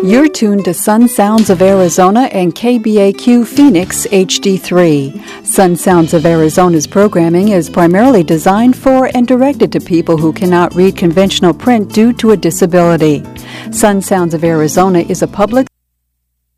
You're tuned to Sun Sounds of Arizona and KBAQ Phoenix HD3. Sun Sounds of Arizona's programming is primarily designed for and directed to people who cannot read conventional print due to a disability. Sun Sounds of Arizona is a public